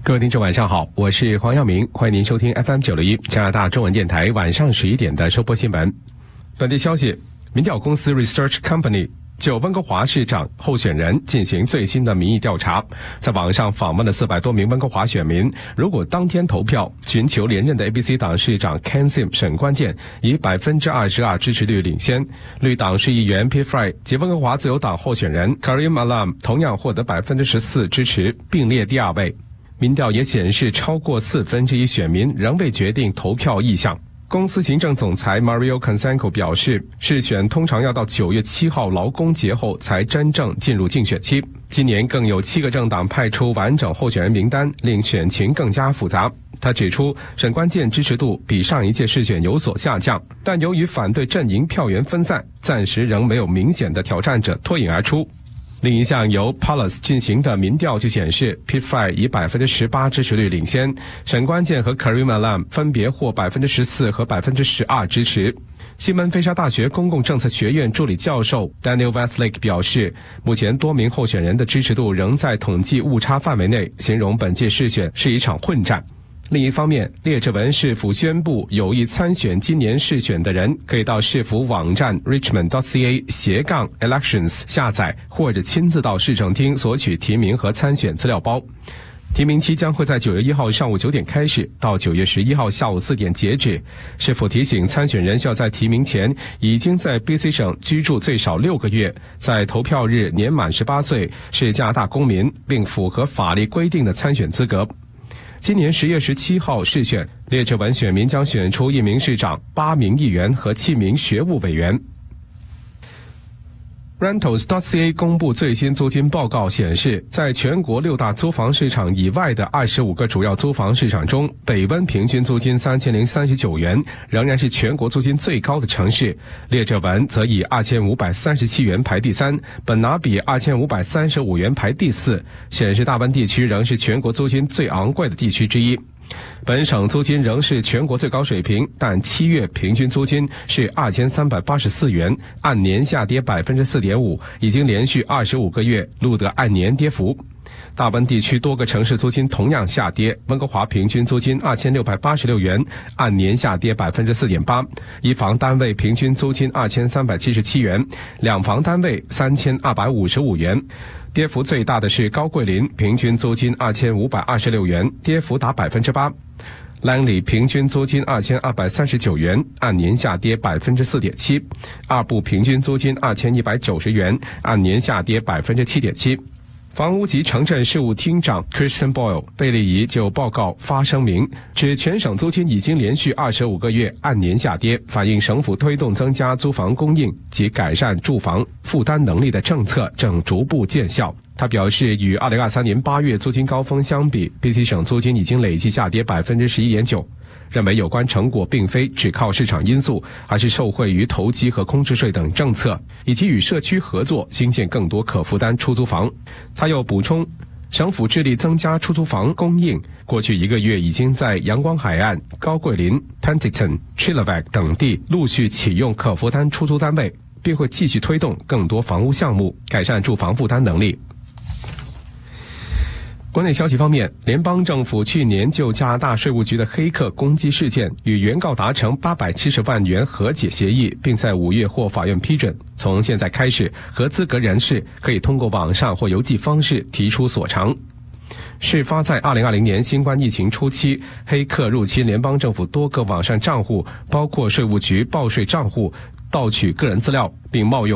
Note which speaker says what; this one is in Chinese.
Speaker 1: 各位听众晚上好，我是黄耀明，欢迎您收听 FM961 加拿大中文电台晚上11点的收播新闻。本地消息，民调公司 Research Company 就温哥华市长候选人进行最新的民意调查，在网上访问了400多名温哥华选民，如果当天投票寻求连任的 ABC 党市长 Ken Sim 沈关键以 22% 支持率领先，绿党市议员 Pete Fry 及温哥华自由党候选人 Karim Alam 同样获得 14% 支持，并列第2位。民调也显示，超过1/4选民仍未决定投票意向。公司行政总裁 Mario Canseco 表示，市选通常要到9月7号劳工节后才真正进入竞选期。今年更有7个政党派出完整候选人名单，令选情更加复杂。他指出，沈关键支持度比上一届市选有所下降，但由于反对阵营票源分散，暂时仍没有明显的挑战者脱颖而出。另一项由 Pulse 进行的民调就显示 Pete Fry 以 18% 支持率领先，沈关键和 Karim Alam 分别获 14% 和 12% 支持。西门菲沙大学公共政策学院助理教授 Daniel Westlake 表示，目前多名候选人的支持度仍在统计误差范围内，形容本届市选是一场混战。另一方面，列治文市府宣布有意参选今年市选的人，可以到市府网站 richmond.ca/elections 下载，或者亲自到市政厅索取提名和参选资料包。提名期将会在9月1号上午9点开始，到9月11号下午4点截止。市府提醒参选人需要在提名前已经在 BC 省居住最少6个月，在投票日年满18岁，是加拿大公民，并符合法律规定的参选资格。今年10月17号市选，列治文选民将选出1名市长、8名议员和7名学务委员。Rentals.ca 公布最新租金报告显示，在全国6大租房市场以外的25个主要租房市场中，北温平均租金3039元，仍然是全国租金最高的城市。列治文则以2537元排第3，本拿比2535元排第4，显示大温地区仍是全国租金最昂贵的地区之一。本省租金仍是全国最高水平，但7月平均租金是2384元，按年下跌 4.5%， 已经连续25个月录得按年跌幅。大温地区多个城市租金同样下跌，温哥华平均租金2686元，按年下跌 4.8%， 一房单位平均租金2377元，两房单位3255元。跌幅最大的是高桂林，平均租金2526元，跌幅达 8%。兰里平均租金2239元，按年下跌 4.7%。二部平均租金2190元，按年下跌 7.7%。房屋及城镇事务厅长 Christian Boyle 贝利仪就报告发声明，指全省租金已经连续25个月按年下跌，反映省府推动增加租房供应及改善住房负担能力的政策正逐步见效。他表示，与2023年8月租金高峰相比， BC 省租金已经累计下跌 11.9%。认为有关成果并非只靠市场因素，而是受惠于投机和空置税等政策，以及与社区合作兴建更多可负担出租房。他又补充，省府致力增加出租房供应，过去1个月已经在阳光海岸、高桂林、Penticton、Chilliwack 等地陆续启用可负担出租单位，并会继续推动更多房屋项目，改善住房负担能力。国内消息方面，联邦政府去年就加拿大税务局的黑客攻击事件与原告达成870万元和解协议，并在5月获法院批准。从现在开始，合资格人士可以通过网上或邮寄方式提出索偿。事发在2020年新冠疫情初期，黑客入侵联邦政府多个网上账户，包括税务局报税账户，盗取个人资料，并冒用